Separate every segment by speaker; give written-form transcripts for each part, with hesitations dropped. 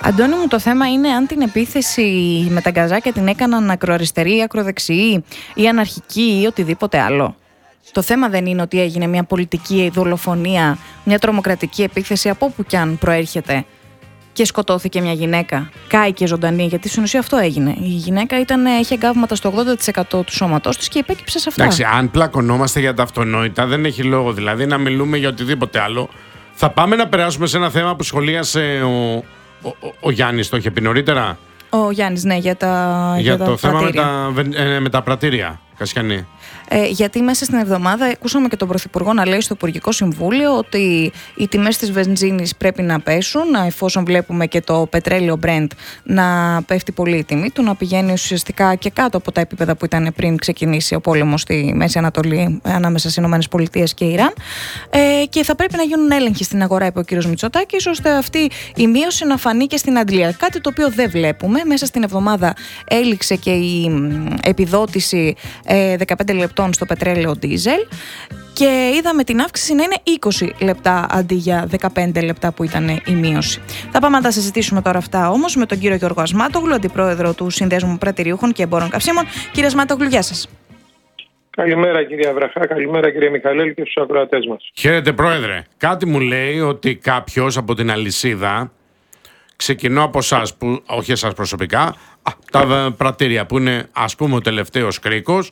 Speaker 1: Αντώνη μου, το θέμα είναι αν την επίθεση με τα γκαζάκια την έκαναν ακροαριστεροί ή ακροδεξιοί ή αναρχικοί ή οτιδήποτε άλλο. Το θέμα δεν είναι ότι έγινε μια πολιτική δολοφονία, μια τρομοκρατική επίθεση από όπου κι αν προέρχεται και σκοτώθηκε μια γυναίκα, κάηκε ζωντανή, γιατί στην ουσία αυτό έγινε. Η γυναίκα είχε εγκάβματα στο 80% του σώματός της και υπέκυψε σε αυτά.
Speaker 2: Εντάξει, αν πλακωνόμαστε για τα αυτονόητα, δεν έχει λόγο δηλαδή να μιλούμε για οτιδήποτε άλλο. Θα πάμε να περάσουμε σε ένα θέμα που σχολίασε ο Γιάννης, το είχε πει νωρίτερα.
Speaker 1: Ο Γιάννης, ναι, για το θέμα
Speaker 2: με τα πρατήρια, Κασιανή.
Speaker 1: Γιατί μέσα στην εβδομάδα ακούσαμε και τον Πρωθυπουργό να λέει στο Υπουργικό Συμβούλιο ότι οι τιμές της βενζίνης πρέπει να πέσουν, εφόσον βλέπουμε και το πετρέλαιο Brent να πέφτει πολύ η τιμή του, να πηγαίνει ουσιαστικά και κάτω από τα επίπεδα που ήταν πριν ξεκινήσει ο πόλεμος στη Μέση Ανατολή ανάμεσα στις ΗΠΑ και Ιράν. Και θα πρέπει να γίνουν έλεγχοι στην αγορά, είπε ο κ. Μητσοτάκης, ώστε αυτή η μείωση να φανεί και στην αντλία. Κάτι το οποίο δεν βλέπουμε. Μέσα στην εβδομάδα έληξε και η επιδότηση 15 λεπτών στο πετρέλαιο ντίζελ και είδαμε την αύξηση να είναι 20 λεπτά αντί για 15 λεπτά που ήταν η μείωση. Θα πάμε να τα συζητήσουμε τώρα αυτά όμως με τον κύριο Γιώργο Ασμάτογλου, αντιπρόεδρο του Συνδέσμου Πρατηριούχων και Εμπόρων Καυσίμων. Κύριε Ασμάτογλου, γεια σας.
Speaker 3: Καλημέρα κυρία Βραχά, καλημέρα κύριε Μιχαλέλη και στους ακροατές μας.
Speaker 2: Χαίρετε πρόεδρε. Κάτι μου λέει ότι κάποιος από την αλυσίδα, ξεκινώ από εσάς, όχι εσάς προσωπικά, τα πρατήρια που είναι ας πούμε ο τελευταίος κρίκος,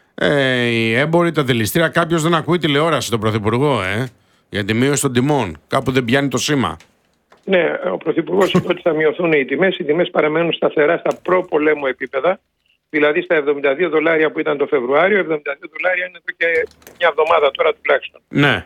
Speaker 2: οι έμποροι, τα δηληστήρια, κάποιος δεν ακούει τηλεόραση τον Πρωθυπουργό, για τη μείωση των τιμών. Κάπου δεν πιάνει το σήμα.
Speaker 3: Ναι, ο Πρωθυπουργός είπε ότι θα μειωθούν οι τιμές. Οι τιμές παραμένουν σταθερά στα προ-πολέμου επίπεδα. Δηλαδή στα $72 που ήταν το Φεβρουάριο, $72 είναι εδώ και μια εβδομάδα τώρα τουλάχιστον.
Speaker 2: Ναι.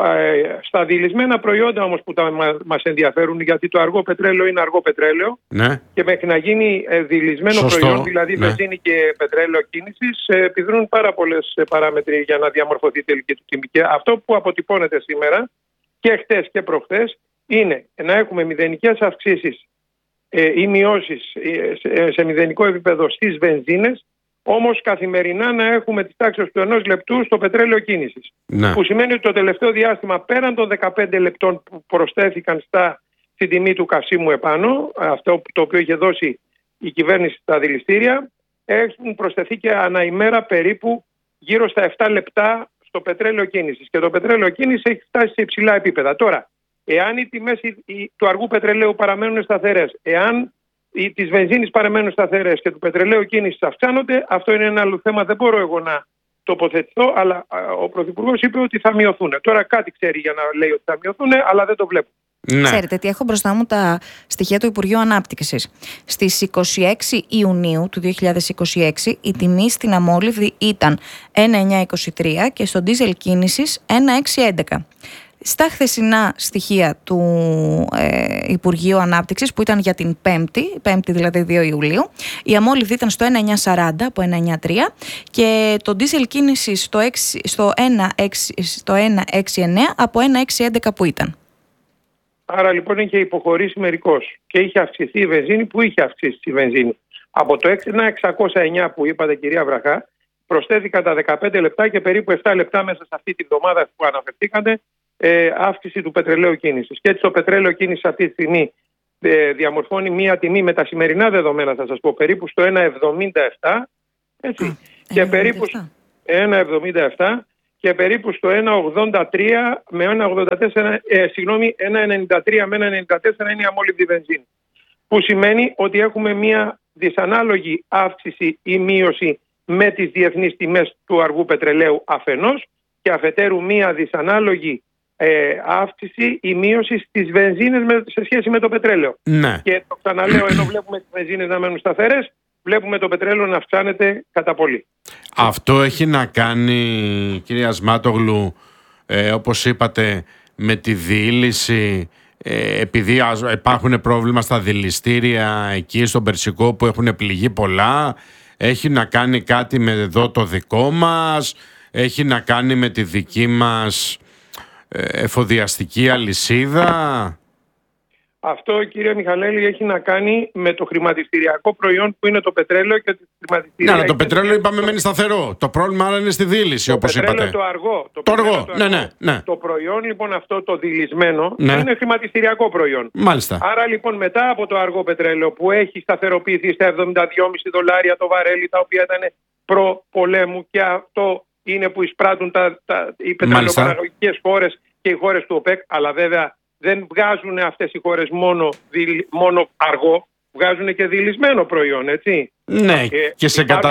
Speaker 3: Στα δειλισμένα προϊόντα όμως που μας ενδιαφέρουν, γιατί το αργό πετρέλαιο είναι αργό πετρέλαιο,
Speaker 2: ναι,
Speaker 3: και μέχρι να γίνει δειλισμένο προϊόν, δηλαδή
Speaker 2: ναι,
Speaker 3: βενζίνη και πετρέλαιο κίνησης, επιδρούν πάρα πολλές παράμετροι για να διαμορφωθεί η τελική του τιμή. Και αυτό που αποτυπώνεται σήμερα και χτες και προχτές είναι να έχουμε μηδενικές αυξήσεις ή μειώσεις σε μηδενικό επίπεδο στις βενζίνες, όμως καθημερινά να έχουμε τις τάξεις του 1 λεπτού στο πετρέλαιο κίνησης. Ναι. Που σημαίνει ότι το τελευταίο διάστημα, πέραν των 15 λεπτών που προσθέθηκαν στην τιμή του καυσίμου επάνω, αυτό το οποίο είχε δώσει η κυβέρνηση στα δηληστήρια, έχουν προσθεθεί και ανά ημέρα περίπου γύρω στα 7 λεπτά στο πετρέλαιο κίνησης. Και το πετρέλαιο κίνησης έχει φτάσει σε υψηλά επίπεδα. Τώρα, εάν οι τιμές του αργού πετρελαίου παραμένουν σταθερές, εάν τις βενζίνης παραμένουν σταθερές και του πετρελαίου κίνησης αυξάνονται, αυτό είναι ένα άλλο θέμα, δεν μπορώ εγώ να τοποθετηθώ, αλλά ο Πρωθυπουργός είπε ότι θα μειωθούν. Τώρα κάτι ξέρει για να λέει ότι θα μειωθούν, αλλά δεν το βλέπω.
Speaker 1: Ναι. Ξέρετε τι, έχω μπροστά μου τα στοιχεία του Υπουργείου Ανάπτυξης. Στις 26 Ιουνίου του 2026 η τιμή στην αμόλυβδη ήταν 1,923 και στο ντίζελ κίνησης 1,611. Στα χθεσινά στοιχεία του Υπουργείου Ανάπτυξης, που ήταν για την Πέμπτη δηλαδή 2 Ιουλίου, η αμόλυβδη ήταν στο 1,940 από 1,93 και το ντίζελ κίνηση στο 1,609 από 1,611 που ήταν.
Speaker 3: Άρα λοιπόν είχε υποχωρήσει μερικώς και είχε αυξηθεί η βενζίνη, που είχε αυξήσει η βενζίνη. Από το 1,609 που είπατε κυρία Βραχά, προσθέθηκαν τα 15 λεπτά και περίπου 7 λεπτά μέσα σε αυτή τη βδομάδα που αναφερθήκατε, αύξηση του πετρελαίου κίνησης. Και έτσι το πετρέλαιο κίνησης αυτή τη στιγμή διαμορφώνει μία τιμή με τα σημερινά δεδομένα, θα σας πω, περίπου στο 1,77, έτσι, και περίπου 1,77 και περίπου στο 1,83 με 1,84, 1,93 με 1,94 είναι η αμόλυβδη βενζίνη. Που σημαίνει ότι έχουμε μία δυσανάλογη αύξηση ή μείωση με τις διεθνείς τιμές του αργού πετρελαίου αφενός και αφετέρου μία δυσανάλογη αύξηση ή μείωση στις βενζίνες σε σχέση με το πετρέλαιο.
Speaker 2: Ναι.
Speaker 3: Και το ξαναλέω, ενώ βλέπουμε τις βενζίνες να μένουν σταθερές, βλέπουμε το πετρέλαιο να αυξάνεται κατά πολύ.
Speaker 2: Αυτό έχει να κάνει, κυρία Ασμάτογλου, όπως είπατε, με τη διήλυση, επειδή υπάρχουν πρόβλημα στα δηληστήρια εκεί στον Περσικό που έχουν πληγεί πολλά, έχει να κάνει κάτι με εδώ το δικό μας, έχει να κάνει με τη δική μας εφοδιαστική αλυσίδα?
Speaker 3: Αυτό, κύριε Μιχαλέλη, έχει να κάνει με το χρηματιστηριακό προϊόν που είναι το πετρέλαιο και τη χρηματιστηριακή.
Speaker 2: Ναι, το πετρέλαιο είπαμε μένει σταθερό. Το πρόβλημα άρα είναι στη δίληση, όπως είπατε.
Speaker 3: Το αργό.
Speaker 2: Το αργό, ναι.
Speaker 3: Το προϊόν λοιπόν αυτό το δειλισμένο είναι χρηματιστηριακό προϊόν.
Speaker 2: Μάλιστα.
Speaker 3: Άρα λοιπόν μετά από το αργό πετρέλαιο που έχει σταθεροποιηθεί στα $72,5 το βαρέλι, τα οποία ήταν προ-πολέμου, και αυτό είναι που εισπράττουν οι πετρελαιοπαραγωγικές χώρες και οι χώρες του ΟΠΕΚ, αλλά βέβαια δεν βγάζουν αυτές οι χώρες μόνο αργό, βγάζουν και δειλισμένο προϊόν, έτσι.
Speaker 2: Ναι, και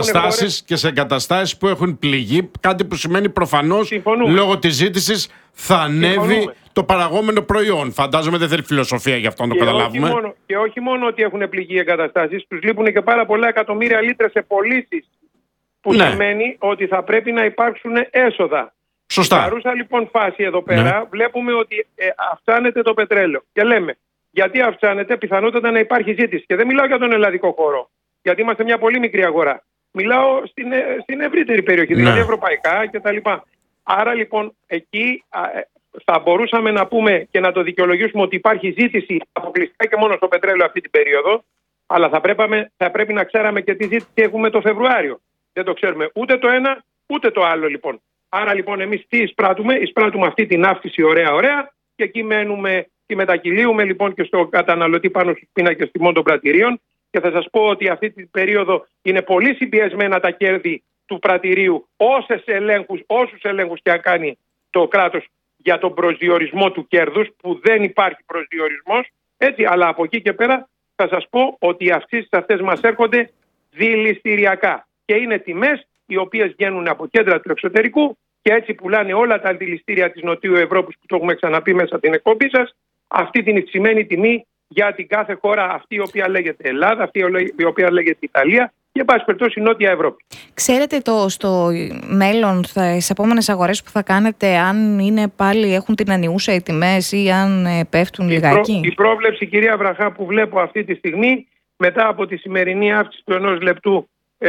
Speaker 2: σε εγκαταστάσεις που έχουν πληγεί, κάτι που σημαίνει προφανώς λόγω της ζήτησης θα ανέβει το παραγόμενο προϊόν. Φαντάζομαι δεν θέλει φιλοσοφία γι' αυτό να το καταλάβουμε.
Speaker 3: Και όχι μόνο ότι έχουν πληγεί εγκαταστάσεις, τους λείπουν και πάρα πολλά εκατομμύρια λίτρα σε πωλήσεις, που σημαίνει ότι θα πρέπει να υπάρξουν έσοδα.
Speaker 2: Σωστά.
Speaker 3: Στην παρούσα λοιπόν φάση εδώ πέρα βλέπουμε ότι αυξάνεται το πετρέλαιο. Και λέμε, γιατί αυξάνεται, πιθανότατα να υπάρχει ζήτηση. Και δεν μιλάω για τον ελλαδικό χώρο, γιατί είμαστε μια πολύ μικρή αγορά. Μιλάω στην ευρύτερη περιοχή, δηλαδή ευρωπαϊκά κτλ. Άρα λοιπόν εκεί θα μπορούσαμε να πούμε και να το δικαιολογήσουμε ότι υπάρχει ζήτηση αποκλειστικά και μόνο στο πετρέλαιο αυτή την περίοδο, αλλά θα πρέπει να ξέραμε και τι ζήτηση έχουμε το Φεβρουάριο. Δεν το ξέρουμε ούτε το ένα ούτε το άλλο λοιπόν. Άρα λοιπόν εμείς τι εισπράττουμε αυτή την αύξηση ωραία και εκεί μένουμε και μετακυλίουμε λοιπόν και στο καταναλωτή πάνω στους πίνακες τιμών των πρατηρίων, και θα σας πω ότι αυτή την περίοδο είναι πολύ συμπιεσμένα τα κέρδη του πρατηρίου, όσους ελέγχους και αν κάνει το κράτος για τον προσδιορισμό του κέρδους, που δεν υπάρχει προσδιορισμός, έτσι, αλλά από εκεί και πέρα θα σας πω ότι οι αυξήσεις αυτές μας έρχονται δηληστηριακά και είναι τιμές οι οποίες βγαίνουν από κέντρα του εξωτερικού και έτσι πουλάνε όλα τα δηληστήρια της Νοτιού Ευρώπης, που το έχουμε ξαναπεί μέσα την εκπομπή σας, αυτή την υψημένη τιμή για την κάθε χώρα, αυτή η οποία λέγεται Ελλάδα, αυτή η οποία λέγεται Ιταλία και εν πάση περιπτώσει Νότια Ευρώπη.
Speaker 1: Ξέρετε στο μέλλον, στις επόμενες αγορές που θα κάνετε, αν είναι πάλι έχουν την ανιούσα οι τιμές ή αν πέφτουν λιγάκι?
Speaker 3: Η πρόβλεψη, κυρία Βραχά, που βλέπω αυτή τη στιγμή, μετά από τη σημερινή αύξηση του 1 λεπτού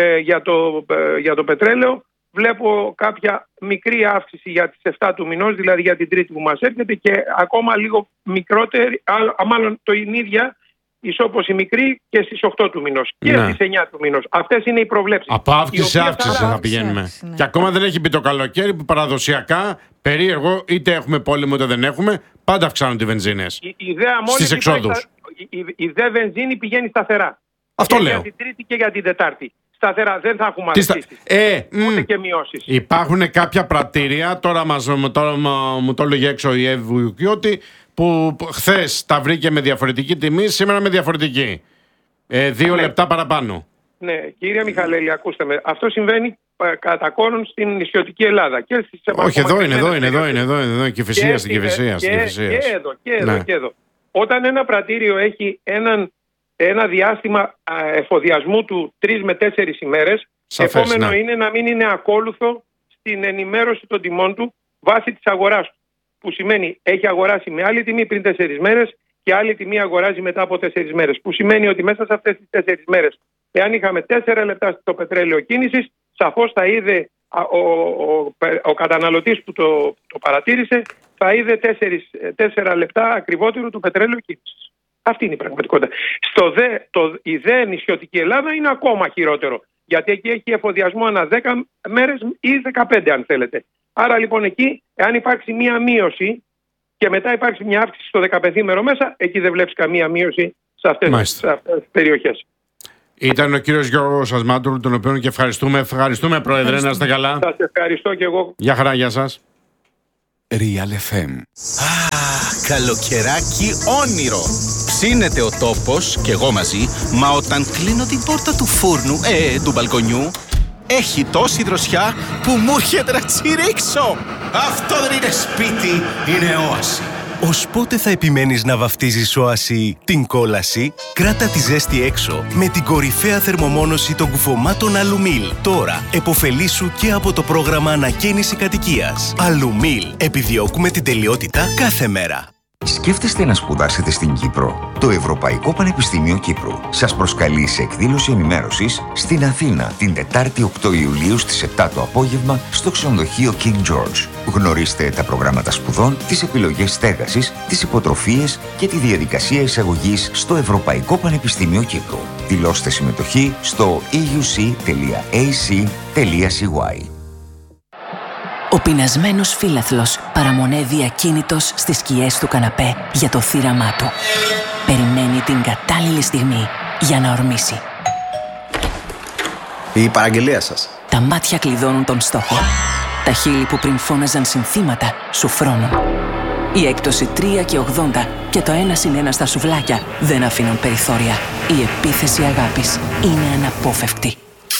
Speaker 3: για το πετρέλαιο, βλέπω κάποια μικρή αύξηση για τις 7 του μηνός, δηλαδή για την Τρίτη που μας έρχεται, και ακόμα λίγο μικρότερη, μάλλον το ίδια ισόπωση μικρή και στις 8 του μηνός και στις 9 του μηνός. Αυτές είναι οι προβλέψεις.
Speaker 2: Από αύξηση σε αύξηση θα πηγαίνουμε. Και ακόμα δεν έχει μπει το καλοκαίρι, που παραδοσιακά, περίεργο, είτε έχουμε πόλεμο είτε δεν έχουμε, πάντα αυξάνουν οι βενζίνες στις εξόδους.
Speaker 3: Η δε βενζίνη πηγαίνει σταθερά.
Speaker 2: Αυτό λέω.
Speaker 3: Για την Τρίτη και για την Τετάρτη. Σταθερά, δεν θα έχουμε αυξήσεις. Ούτε και μειώσεις.
Speaker 2: Υπάρχουν κάποια πρατήρια, τώρα μου το έλεγε έξω η Εύη, που χθες τα βρήκε με διαφορετική τιμή, σήμερα με διαφορετική. 2 λεπτά παραπάνω.
Speaker 3: Ναι, κύριε Μιχαλέλη, ακούστε με. Αυτό συμβαίνει κατά κόρον στην νησιωτική Ελλάδα. Και στις
Speaker 2: όχι, εδώ είναι, Κηφισίας, στην Κηφισίας.
Speaker 3: Και εδώ. Όταν ένα πρατήριο έχει ένα διάστημα εφοδιασμού του 3 με 4 ημέρες, επόμενο είναι να μην είναι ακόλουθο στην ενημέρωση των τιμών του βάσει της αγοράς του. Που σημαίνει έχει αγοράσει με άλλη τιμή πριν 4 μέρες και άλλη τιμή αγοράζει μετά από 4 μέρες. Που σημαίνει ότι μέσα σε αυτές τις 4 μέρες, εάν είχαμε 4 λεπτά στο πετρέλαιο κίνησης, σαφώς θα είδε ο καταναλωτής που το παρατήρησε, θα είδε 4 λεπτά ακριβότερο του πετρέλαιο κίνησης. Αυτή είναι η πραγματικότητα. Η δε νησιωτική Ελλάδα είναι ακόμα χειρότερο. Γιατί εκεί έχει εφοδιασμό ανά 10 μέρες ή 15 αν θέλετε. Άρα λοιπόν εκεί, εάν υπάρξει μία μείωση και μετά υπάρξει μια αύξηση στο 15ημερο μέσα, εκεί δεν βλέπεις καμία μείωση σε αυτές τις περιοχές.
Speaker 2: Ήταν ο κύριος Γιώργος Ασμάτογλου, τον οποίο και ευχαριστούμε. Ευχαριστούμε, Πρόεδρε, να είστε καλά.
Speaker 3: Σας ευχαριστώ και εγώ.
Speaker 2: Γεια χαρά, γεια σας.
Speaker 4: Real FM. Καλοκαιράκι όνειρο. Ψήνεται ο τόπος και εγώ μαζί, μα όταν κλείνω την πόρτα του φούρνου, του μπαλκονιού, έχει τόση δροσιά που μου έρχεται να τσιρίξω. Αυτό δεν είναι σπίτι, είναι όαση. Ως πότε θα επιμένεις να βαφτίζεις όαση την κόλαση? Κράτα τη ζέστη έξω με την κορυφαία θερμομόνωση των κουφωμάτων Αλουμίλ. Τώρα εποφελήσου και από το πρόγραμμα ανακαίνιση κατοικίας. Αλουμίλ. Επιδιώκουμε την τελειότητα κάθε μέρα.
Speaker 5: Σκέφτεστε να σπουδάσετε στην Κύπρο? Το Ευρωπαϊκό Πανεπιστήμιο Κύπρου σας προσκαλεί σε εκδήλωση ενημέρωσης στην Αθήνα την Τετάρτη 8 Ιουλίου στις 7 το απόγευμα στο ξενοδοχείο King George. Γνωρίστε τα προγράμματα σπουδών, τις επιλογές στέγασης, τις υποτροφίες και τη διαδικασία εισαγωγής στο Ευρωπαϊκό Πανεπιστήμιο Κύπρου. Δηλώστε συμμετοχή στο euc.ac.cy.
Speaker 6: Ο πεινασμένος φύλαθλος παραμονεύει ακίνητος στις σκιές του καναπέ για το θύραμά του. Περιμένει την κατάλληλη στιγμή για να ορμήσει.
Speaker 7: Η παραγγελία σας.
Speaker 6: Τα μάτια κλειδώνουν τον στόχο. Τα χείλη που πριν φώναζαν συνθήματα σου φρώνουν. Η έκπτωση 3,80 και το 1+1 στα σουβλάκια δεν αφήνουν περιθώρια. Η επίθεση αγάπης είναι αναπόφευκτη.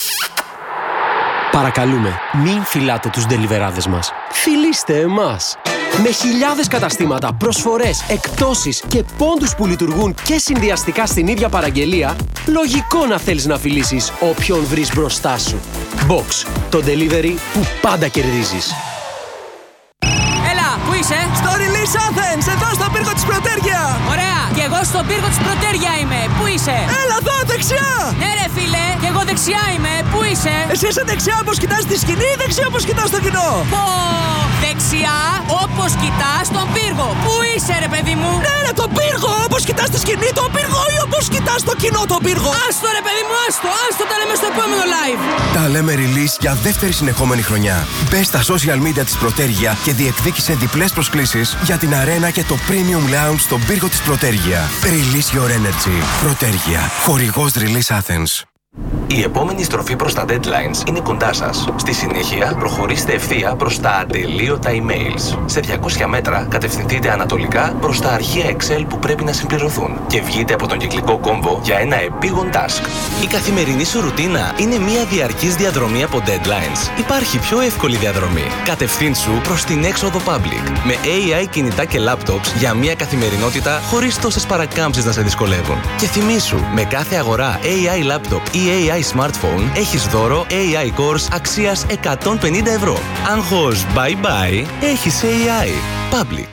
Speaker 8: Παρακαλούμε, μην φυλάτε τους ντελιβεράδες μας. Φιλήστε εμάς! Με χιλιάδες καταστήματα, προσφορές, εκπτώσεις και πόντους που λειτουργούν και συνδυαστικά στην ίδια παραγγελία, λογικό να θέλεις να φιλήσεις όποιον βρεις μπροστά σου. Box, το delivery που πάντα κερδίζεις.
Speaker 9: Έλα, πού είσαι?
Speaker 10: Στο Release Athens, εδώ στον πύργο της Πρωτέργεια.
Speaker 9: Ωραία, και εγώ στον πύργο της Πρωτέργεια είμαι. Πού είσαι?
Speaker 10: Έλα εδώ, δεξιά.
Speaker 9: Ναι ρε φίλε, και εγώ δεξιά είμαι. Πού είσαι?
Speaker 10: Εσύ είσαι δεξιά όπως κοιτάς τη σκηνή ή δεξιά όπως κοιτάς το κοινό?
Speaker 9: Πω, δεξιά όπως κοιτάς τον πύργο. Πού είσαι ρε παιδί μου?
Speaker 10: Ναι ρε, τον πύργο, όπως κοιτάς τη σκηνή τον πύργο ή όπως κοιτάς το κοινό τον πύργο?
Speaker 9: Άστο ρε παιδί μου, άστο τα λέμε στο επόμενο live.
Speaker 11: Τα λέμε Release για δεύτερη συνεχόμενη χρονιά. Μπες στα social media της Πρωτέργεια και διεκδίκησε διπλές προσκλήσεις για την αρένα και το Premium Lounge στον πύργο της Πρωτέργεια. Release your energy. Πρωτέργεια. Χορηγός Release Athens.
Speaker 12: Η επόμενη στροφή προς τα deadlines είναι κοντά σας. Στη συνέχεια, προχωρήστε ευθεία προς τα ατελείωτα emails. Σε 200 μέτρα, κατευθυνθείτε ανατολικά προς τα αρχεία Excel που πρέπει να συμπληρωθούν και βγείτε από τον κυκλικό κόμβο για ένα επίγον task. Η καθημερινή σου ρουτίνα είναι μια διαρκής διαδρομή από deadlines. Υπάρχει πιο εύκολη διαδρομή. Κατευθύνσου προς την έξοδο public. Με AI κινητά και laptops για μια καθημερινότητα χωρίς τόσες παρακάμψεις να σε δυσκολεύουν. Και θυμήσου, με κάθε αγορά AI laptop ή AI smartphone έχεις δώρο AI course αξίας 150 ευρώ. Άγχος bye bye, έχεις AI. Public.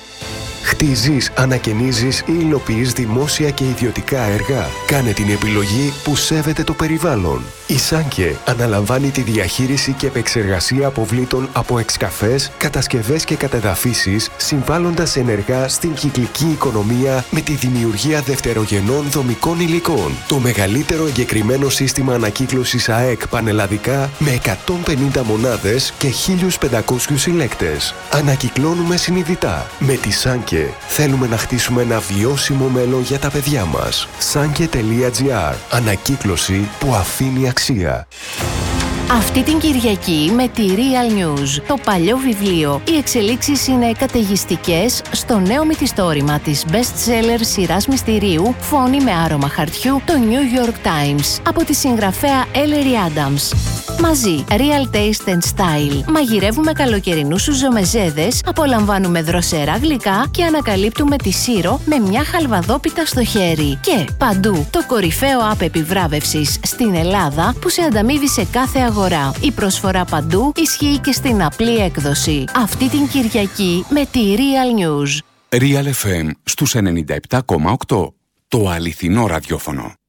Speaker 13: Χτίζεις, ανακαινίζεις ή υλοποιείς δημόσια και ιδιωτικά έργα. Κάνε την επιλογή που σέβεται το περιβάλλον. Η Σάνκε αναλαμβάνει τη διαχείριση και επεξεργασία αποβλήτων από εξκαφές, κατασκευές και κατεδαφίσεις, συμβάλλοντας ενεργά στην κυκλική οικονομία με τη δημιουργία δευτερογενών δομικών υλικών. Το μεγαλύτερο εγκεκριμένο σύστημα ανακύκλωσης ΑΕΚ πανελλαδικά με 150 μονάδες και 1.500 συλλέκτες. Ανακυκλώνουμε συνειδητά. Με τη Σάνκε θέλουμε να χτίσουμε ένα βιώσιμο μέλλον για τα παιδιά μας. Sanke.gr. Ανακύκλωση που αφήνει αξία.
Speaker 14: Αυτή την Κυριακή με τη Real News, το παλιό βιβλίο. Οι εξελίξεις είναι καταιγιστικές στο νέο μυθιστόρημα της best-seller σειράς μυστηρίου «Φόνη με άρωμα χαρτιού», το New York Times, από τη συγγραφέα Ellery Adams. Μαζί, Real Taste and Style. Μαγειρεύουμε καλοκαιρινούς σουζομεζέδες, απολαμβάνουμε δροσερά γλυκά και ανακαλύπτουμε τη Σύρο με μια χαλβαδόπιτα στο χέρι. Και παντού, το κορυφαίο app επιβράβευσης στην Ελλάδα που σε ανταμείβει σε κάθε αγορά. Η προσφορά παντού ισχύει και στην απλή έκδοση. Αυτή την Κυριακή με τη Real News.
Speaker 15: Real FM στους 97,8. Το αληθινό ραδιόφωνο.